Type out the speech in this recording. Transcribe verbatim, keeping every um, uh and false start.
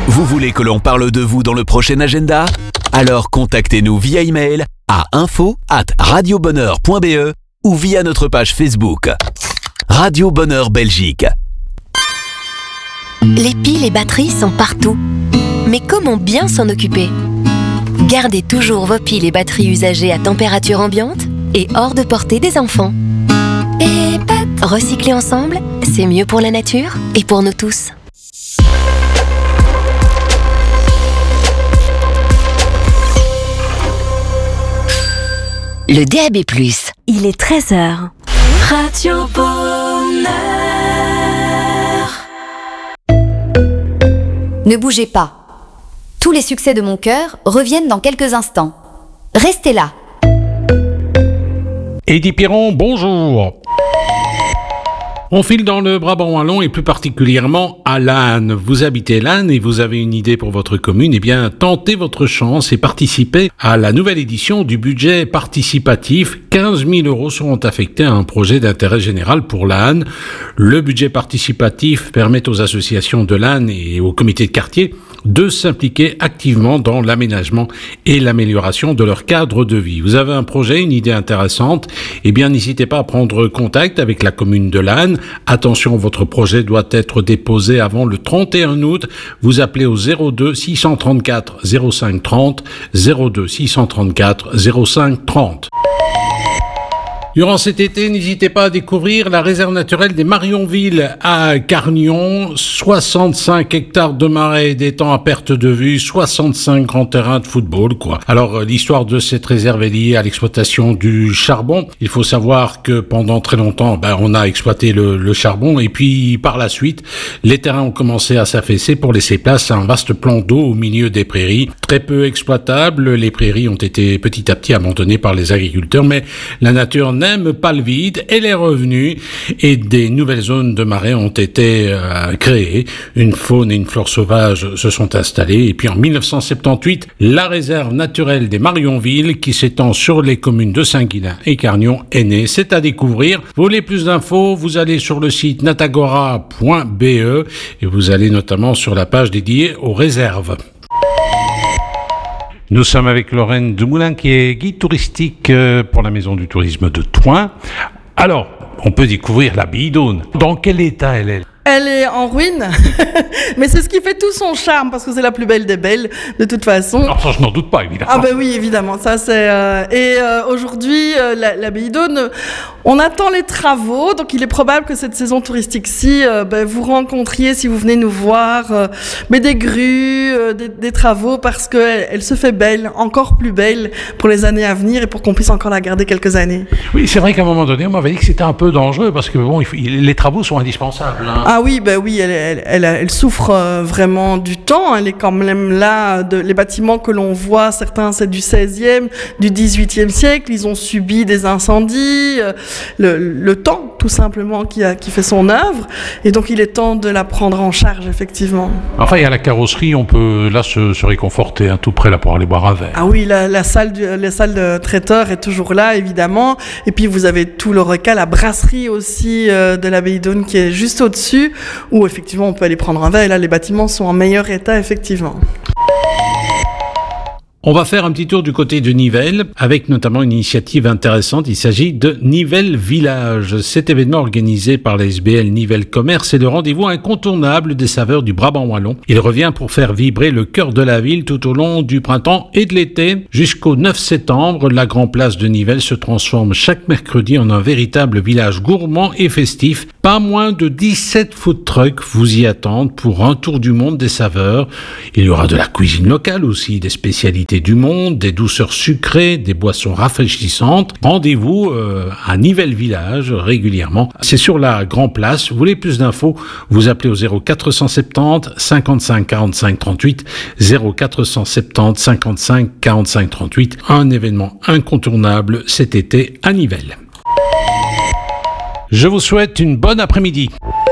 Vous voulez que l'on parle de vous dans le prochain agenda ? Alors contactez-nous via email à info arobase radiobonheur point b e ou via notre page Facebook. Radio Bonheur Belgique. Les piles et batteries sont partout. Mais comment bien s'en occuper ? Gardez toujours vos piles et batteries usagées à température ambiante et hors de portée des enfants. Et pat, recycler ensemble, c'est mieux pour la nature et pour nous tous. Le D A B plus. Il est treize heures. Radio Bonheur. Ne bougez pas. Tous les succès de mon cœur reviennent dans quelques instants. Restez là. Eddy Piron, bonjour. On file dans le Brabant wallon et plus particulièrement à Laanne. Vous habitez Laanne et vous avez une idée pour votre commune, eh bien tentez votre chance et participez à la nouvelle édition du budget participatif. quinze mille euros seront affectés à un projet d'intérêt général pour Laanne. Le budget participatif permet aux associations de Laanne et aux comités de quartier de s'impliquer activement dans l'aménagement et l'amélioration de leur cadre de vie. Vous avez un projet, une idée intéressante, eh bien n'hésitez pas à prendre contact avec la commune de Laanne. Attention, votre projet doit être déposé avant le trente et un août. Vous appelez au zéro deux six cent trente-quatre zéro cinq trente, zéro deux six cent trente-quatre zéro cinq trente. Durant cet été, n'hésitez pas à découvrir la réserve naturelle des Marionville à Carnion. soixante-cinq hectares de marais et d'étangs à perte de vue, soixante-cinq grands terrains de football, quoi. Alors, l'histoire de cette réserve est liée à l'exploitation du charbon. Il faut savoir que pendant très longtemps, ben, on a exploité le, le charbon et puis par la suite, les terrains ont commencé à s'affaisser pour laisser place à un vaste plan d'eau au milieu des prairies. Très peu exploitables, les prairies ont été petit à petit abandonnées par les agriculteurs, mais la nature n'aime pas le vide, elle est revenue et des nouvelles zones de marais ont été euh, créées. Une faune et une flore sauvage se sont installées et puis en dix-neuf cent soixante-dix-huit, la réserve naturelle des Marionville qui s'étend sur les communes de Saint-Guilain et Carnion est née. C'est à découvrir. Vous voulez plus d'infos, vous allez sur le site natagora point b e et vous allez notamment sur la page dédiée aux réserves. Nous sommes avec Lorraine Dumoulin qui est guide touristique pour la Maison du Tourisme de Thoin. Alors, on peut découvrir la Bidoune. Dans quel état elle est ? Elle est en ruine, mais c'est ce qui fait tout son charme, parce que c'est la plus belle des belles, de toute façon. Alors ça, je n'en doute pas, évidemment. Ah ben oui, évidemment, ça c'est... Euh, et euh, aujourd'hui, euh, la, la Bidoune, on attend les travaux, donc il est probable que cette saison touristique-ci, euh, ben, vous rencontriez, si vous venez nous voir, euh, mais des grues, euh, des, des travaux, parce qu'elle elle se fait belle, encore plus belle, pour les années à venir, et pour qu'on puisse encore la garder quelques années. Oui, c'est vrai qu'à un moment donné, on m'avait dit que c'était un peu dangereux, parce que bon, il faut, il, les travaux sont indispensables. Hein. Ah oui, ben oui, elle, elle, elle, elle souffre euh, vraiment du temps. Elle est quand même là. De, les bâtiments que l'on voit, certains c'est du seizième, du dix-huitième siècle. Ils ont subi des incendies. Euh, le, le temps, tout simplement, qui, a, qui fait son œuvre. Et donc, il est temps de la prendre en charge, effectivement. Enfin, il y a la carrosserie. On peut là se, se réconforter, hein, tout près là pour aller boire un verre. Ah oui, la, la salle, du, la salle de traiteur est toujours là, évidemment. Et puis, vous avez tout le recal, la brasserie aussi euh, de la Bidoune qui est juste au-dessus, où effectivement on peut aller prendre un verre, et là les bâtiments sont en meilleur état, effectivement. On va faire un petit tour du côté de Nivelles, avec notamment une initiative intéressante. Il s'agit de Nivelles Village. Cet événement organisé par la S B L Nivelles Commerce est le rendez-vous incontournable des saveurs du Brabant wallon. Il revient pour faire vibrer le cœur de la ville tout au long du printemps et de l'été. Jusqu'au neuf septembre, la Grand Place de Nivelles se transforme chaque mercredi en un véritable village gourmand et festif. Pas moins de dix-sept food trucks vous y attendent pour un tour du monde des saveurs. Il y aura de la cuisine locale aussi, des spécialités du monde, des douceurs sucrées, des boissons rafraîchissantes. Rendez-vous euh, à Nivelles Village régulièrement. C'est sur la Grand Place. Vous voulez plus d'infos, vous appelez au zéro quatre cent soixante-dix cinquante-cinq quarante-cinq trente-huit, zéro quatre cent soixante-dix cinquante-cinq quarante-cinq trente-huit. Un événement incontournable cet été à Nivelles. Je vous souhaite une bonne après-midi.